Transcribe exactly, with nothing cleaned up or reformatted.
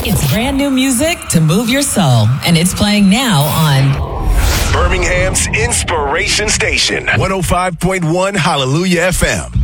It's brand new music to move your soul, and it's playing now on Birmingham's Inspiration Station, one oh five point one Hallelujah F M.